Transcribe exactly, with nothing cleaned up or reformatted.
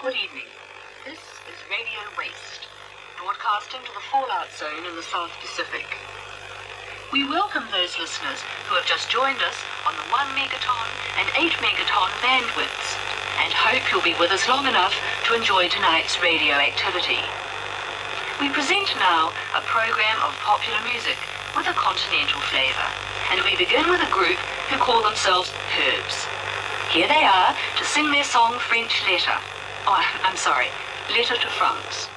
Good evening. This is Radio Waste, broadcasting to the fallout zone in the South Pacific. We welcome those listeners who have just joined us on the one megaton and eight megaton bandwidths, and hope you'll be with us long enough to enjoy tonight's radio activity. We present now a program of popular music with a continental flavor, and we begin with a group who call themselves Herbs. Here they are to sing their song French Letter. Oh, I'm sorry, Letter to France.